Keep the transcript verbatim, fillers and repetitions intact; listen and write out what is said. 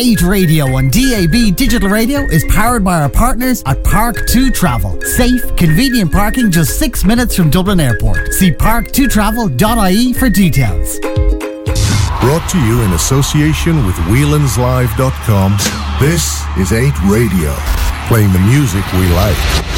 eight Radio on D A B Digital Radio is powered by our partners at Park two Travel. Safe, convenient parking just six minutes from Dublin Airport. See park two travel dot I E for details. Brought to you in association with whelan's live dot com, this is eight Radio, playing the music we like.